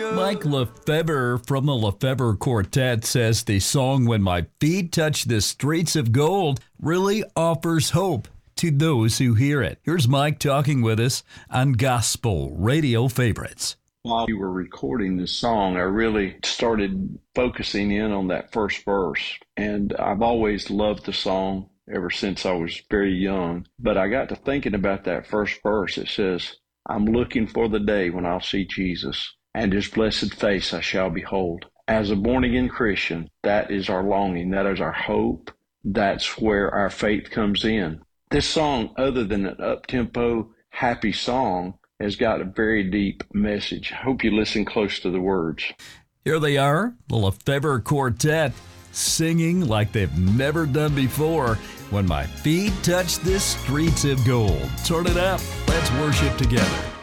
Mike Lefebvre from the Lefebvre Quartet says the song When My Feet Touch the Streets of Gold really offers hope to those who hear it. Here's Mike talking with us on Gospel Radio Favorites. While you were recording this song, I really started focusing in on that first verse. And I've always loved the song ever since I was very young. But I got to thinking about that first verse. It says, I'm looking for the day when I'll see Jesus, and his blessed face I shall behold. As a born-again Christian, that is our longing. That is our hope. That's where our faith comes in. This song, other than an up-tempo, happy song, has got a very deep message. I hope you listen close to the words. Here they are, the Lefebvre Quartet, singing like they've never done before. When my feet touch the streets of gold. Turn it up. Let's worship together.